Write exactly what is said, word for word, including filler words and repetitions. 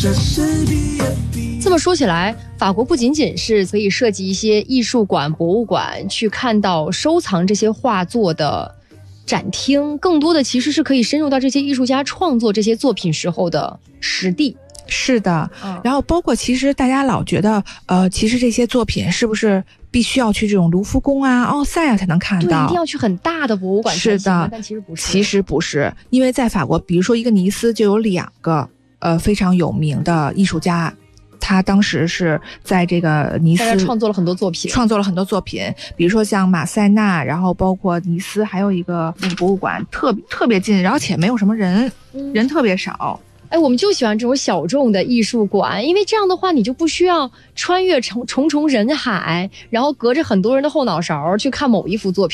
这么说起来，法国不仅仅是可以设计一些艺术馆、博物馆，去看到收藏这些画作的展厅，更多的其实是可以深入到这些艺术家创作这些作品时候的实地。 是的、 嗯、 然后包括其实大家老觉得呃，其实这些作品是不是必须要去这种卢浮宫啊、奥赛啊才能看到， 对，一定要去很大的博物馆才行。 是的， 但其实不是， 其实不是，因为在法国比如说一个尼斯就有两个呃非常有名的艺术家，他当时是在这个尼斯创作了很多作品， 创作了很多作品，比如说像马塞纳，然后包括尼斯还有一个那个博物馆特别特别近，而且没有什么人、嗯、人特别少。 哎，我们就喜欢这种小众的艺术馆，因为这样的话你就不需要穿越重重重人海，然后隔着很多人的后脑勺去看某一幅作品。